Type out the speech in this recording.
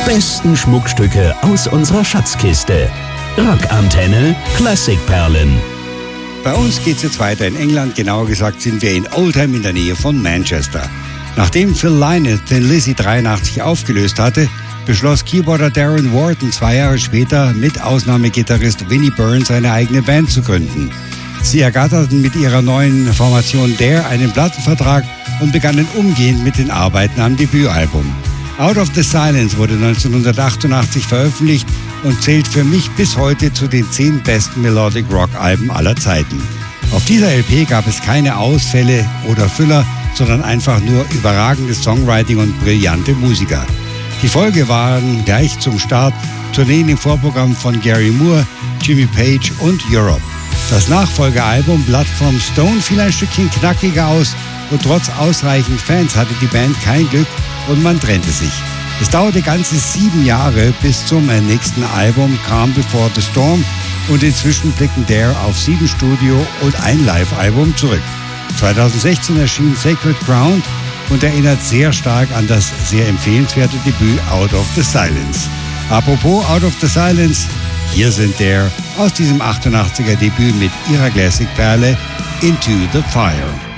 besten Schmuckstücke aus unserer Schatzkiste. Rockantenne Klassikperlen. Bei uns geht's jetzt weiter in England. Genauer gesagt sind wir in Oldham in der Nähe von Manchester. Nachdem Phil Lynott den Lizzy 83 aufgelöst hatte, beschloss Keyboarder Darren Wharton 2 Jahre später mit Ausnahmegitarrist Vinnie Byrne seine eigene Band zu gründen. Sie ergatterten mit ihrer neuen Formation Dare einen Plattenvertrag und begannen umgehend mit den Arbeiten am Debütalbum. Out of the Silence wurde 1988 veröffentlicht und zählt für mich bis heute zu den 10 besten Melodic Rock Alben aller Zeiten. Auf dieser LP gab es keine Ausfälle oder Füller, sondern einfach nur überragendes Songwriting und brillante Musiker. Die Folge waren gleich zum Start Tourneen im Vorprogramm von Gary Moore, Jimmy Page und Europe. Das Nachfolgealbum Blood from Stone fiel ein Stückchen knackiger aus und trotz ausreichend Fans hatte die Band kein Glück und man trennte sich. Es dauerte ganze 7 Jahre bis zum nächsten Album Calm Before the Storm und inzwischen blicken Dare auf 7 Studio- und ein Live-Album zurück. 2016 erschien Sacred Ground und erinnert sehr stark an das sehr empfehlenswerte Debüt Out of the Silence. Apropos Out of the Silence, hier sind Dare aus diesem 88er Debüt mit ihrer Classic-Perle Into the Fire.